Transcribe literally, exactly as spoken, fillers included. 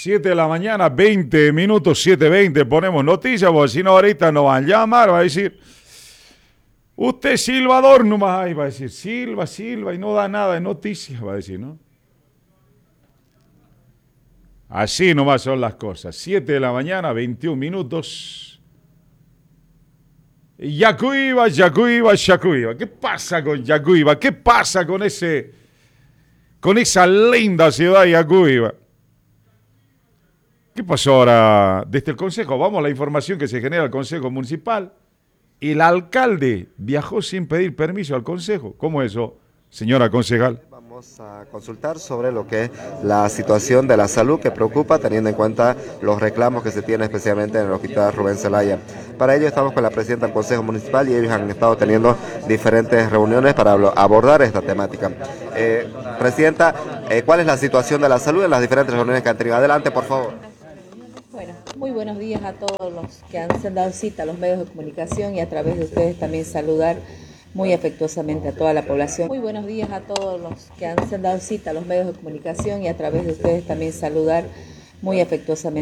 siete de la mañana, veinte minutos, siete veinte, ponemos noticias, porque si no ahorita nos van a llamar, va a decir, usted silbador nomás ahí, va a decir, silba, silba y no da nada de noticias, va a decir, ¿no? Así nomás son las cosas, siete de la mañana, veintiún minutos. Yacuiba, Yacuiba, Yacuiba. ¿Qué pasa con Yacuiba? ¿Qué pasa con ese, con esa linda ciudad de Yacuiba? ¿Qué pasó ahora desde el Consejo? Vamos a la información que se genera al Consejo Municipal. El alcalde viajó sin pedir permiso al Consejo. ¿Cómo es eso, señora concejal? Vamos a consultar sobre lo que es la situación de la salud que preocupa, teniendo en cuenta los reclamos que se tienen especialmente en el Hospital Rubén Zelaya. Para ello estamos con la presidenta del Consejo Municipal y ellos han estado teniendo diferentes reuniones para abordar esta temática. Eh, presidenta, eh, ¿cuál es la situación de la salud en las diferentes reuniones que han tenido? Adelante, por favor. Bueno, muy buenos días a todos los que han, se han dado cita a los medios de comunicación y a través de ustedes también saludar muy afectuosamente a toda la población. Muy buenos días a todos los que han, se han dado cita a los medios de comunicación y a través de ustedes también saludar muy afectuosamente